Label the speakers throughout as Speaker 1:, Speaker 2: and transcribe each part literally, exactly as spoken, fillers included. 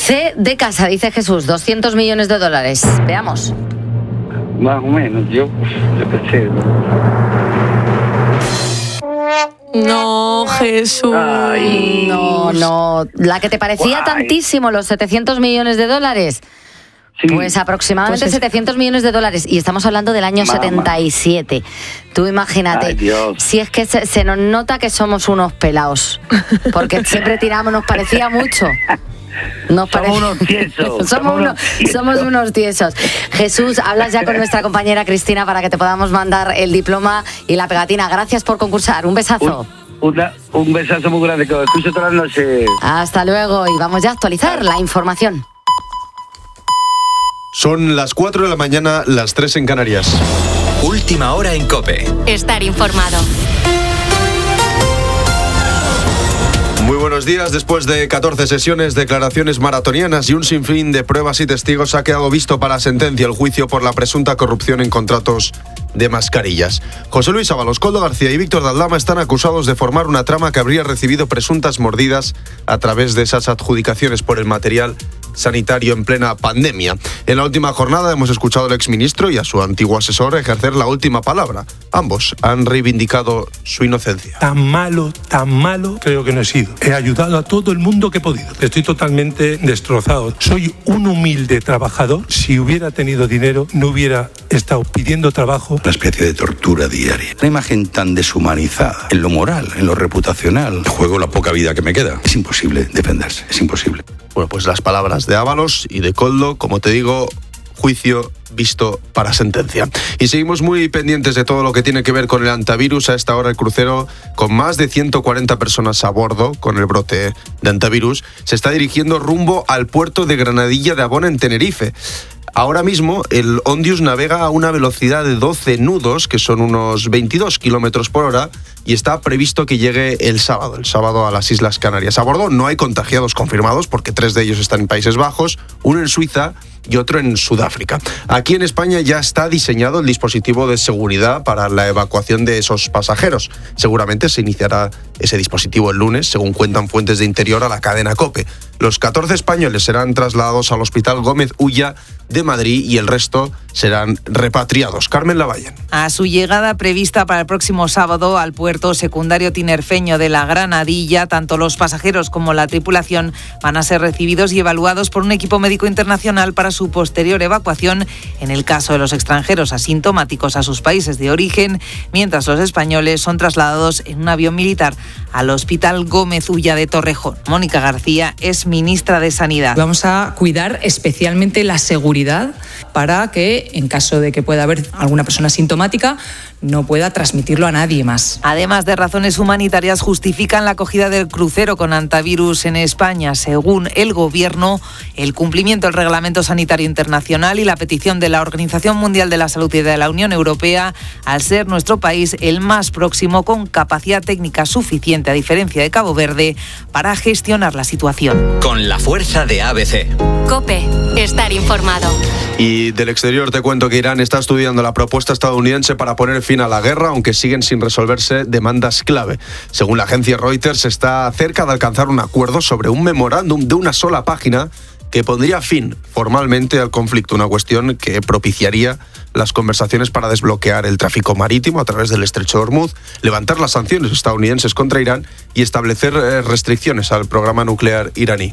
Speaker 1: C de casa, dice Jesús, doscientos millones de dólares. Veamos.
Speaker 2: Más o menos, yo, yo qué sé.
Speaker 3: No, Jesús.
Speaker 2: Ay.
Speaker 1: No, no. La que te parecía
Speaker 2: Guay.
Speaker 1: tantísimo, los setecientos millones de dólares.
Speaker 2: Sí.
Speaker 1: Pues aproximadamente
Speaker 3: Pues es-
Speaker 1: setecientos millones de dólares. Y estamos hablando del año
Speaker 2: Mamá.
Speaker 1: setenta y siete. Tú imagínate.
Speaker 2: Ay, Dios.
Speaker 1: Si es que se, se nos nota que somos unos pelados. Porque siempre tiramos, nos parecía mucho. Nos
Speaker 2: Somos
Speaker 1: parece-
Speaker 2: unos tiesos,
Speaker 1: somos,
Speaker 2: somos
Speaker 1: unos,
Speaker 2: unos tiesos.
Speaker 1: somos unos tiesos. Jesús, hablas ya con nuestra compañera Cristina para que te podamos mandar el diploma y la pegatina. Gracias por concursar. Un besazo.
Speaker 2: Un, una, un besazo muy grande que os escucho todas las noches.
Speaker 1: Hasta luego y vamos ya a actualizar la información.
Speaker 4: Son las cuatro de la mañana, las tres en Canarias.
Speaker 5: Última hora en COPE.
Speaker 6: Estar informado.
Speaker 4: Muy buenos días. Después de catorce sesiones, declaraciones maratonianas y un sinfín de pruebas y testigos, ha quedado visto para sentencia el juicio por la presunta corrupción en contratos de mascarillas. José Luis Ábalos, Koldo García y Víctor de Aldama están acusados de formar una trama que habría recibido presuntas mordidas a través de esas adjudicaciones por el material sanitario en plena pandemia. En la última jornada hemos escuchado al exministro y a su antiguo asesor ejercer la última palabra. Ambos han reivindicado su inocencia.
Speaker 7: Tan malo, tan malo, creo que no he sido. He ayudado a todo el mundo que he podido. Estoy totalmente destrozado. Soy un humilde trabajador. Si hubiera tenido dinero, no hubiera estado pidiendo trabajo.
Speaker 8: Una especie de tortura diaria. Una imagen tan deshumanizada en lo moral, en lo reputacional. Juego la poca vida que me queda. Es imposible defenderse, es imposible.
Speaker 4: Bueno, pues las palabras de Ábalos y de Koldo, como te digo, juicio visto para sentencia. Y seguimos muy pendientes de todo lo que tiene que ver con el antivirus. A esta hora el crucero, con más de ciento cuarenta personas a bordo con el brote de antivirus, se está dirigiendo rumbo al puerto de Granadilla de Abona en Tenerife. Ahora mismo el Ondius navega a una velocidad de doce nudos, que son unos veintidós kilómetros por hora, y está previsto que llegue el sábado, el sábado a las Islas Canarias. A bordo no hay contagiados confirmados, porque tres de ellos están en Países Bajos, uno en Suiza y otro en Sudáfrica. Aquí en España ya está diseñado el dispositivo de seguridad para la evacuación de esos pasajeros. Seguramente se iniciará ese dispositivo el lunes, según cuentan fuentes de Interior a la cadena COPE. Los catorce españoles serán trasladados al Hospital Gómez Ulla de Madrid y el resto serán repatriados. Carmen Lavallen.
Speaker 9: A su llegada prevista para el próximo sábado al puerto secundario tinerfeño de la Granadilla, tanto los pasajeros como la tripulación van a ser recibidos y evaluados por un equipo médico internacional para su posterior evacuación, en el caso de los extranjeros asintomáticos, a sus países de origen, mientras los españoles son trasladados en un avión militar al Hospital Gómez Ulla de Torrejón. Mónica García es ministra de Sanidad.
Speaker 10: Vamos a cuidar especialmente la seguridad para que, en caso de que pueda haber alguna persona asintomática, no pueda transmitirlo a nadie más.
Speaker 9: Además de razones humanitarias, justifican la acogida del crucero con antivirus en España. Según el Gobierno, el cumplimiento del Reglamento Sanitario Internacional y la petición de la Organización Mundial de la Salud y de la Unión Europea, al ser nuestro país el más próximo con capacidad técnica suficiente, a diferencia de Cabo Verde, para gestionar la situación.
Speaker 5: Con la fuerza de A B C.
Speaker 6: COPE. Estar informado.
Speaker 4: Y del exterior te cuento que Irán está estudiando la propuesta estadounidense para poner fin a la guerra, aunque siguen sin resolverse demandas clave. Según la agencia Reuters, está cerca de alcanzar un acuerdo sobre un memorándum de una sola página que pondría fin formalmente al conflicto, una cuestión que propiciaría las conversaciones para desbloquear el tráfico marítimo a través del estrecho de Hormuz, levantar las sanciones estadounidenses contra Irán y establecer restricciones al programa nuclear iraní.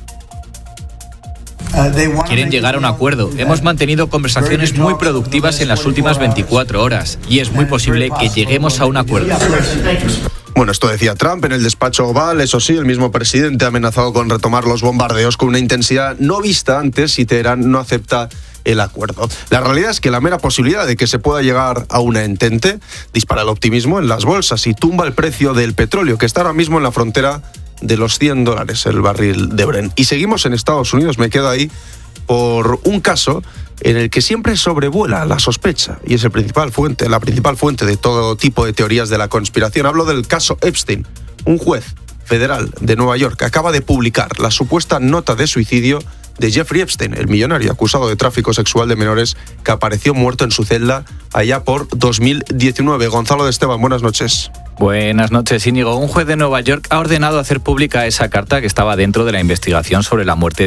Speaker 11: Quieren llegar a un acuerdo. Hemos mantenido conversaciones muy productivas en las últimas veinticuatro horas y es muy posible que lleguemos a un acuerdo.
Speaker 4: Bueno, esto decía Trump en el despacho Oval. Eso sí, el mismo presidente ha amenazado con retomar los bombardeos con una intensidad no vista antes si Teherán no acepta el acuerdo. La realidad es que la mera posibilidad de que se pueda llegar a una entente dispara el optimismo en las bolsas y tumba el precio del petróleo, que está ahora mismo en la frontera de los cien dólares el barril de Brent. Y seguimos en Estados Unidos, me quedo ahí, por un caso en el que siempre sobrevuela la sospecha y es el principal fuente, la principal fuente de todo tipo de teorías de la conspiración. Hablo del caso Epstein. Un juez federal de Nueva York acaba de publicar la supuesta nota de suicidio de Jeffrey Epstein, el millonario acusado de tráfico sexual de menores que apareció muerto en su celda allá por dos mil diecinueve. Gonzalo de Esteban, buenas noches.
Speaker 11: Buenas noches, Íñigo. Un juez de Nueva York ha ordenado hacer pública esa carta que estaba dentro de la investigación sobre la muerte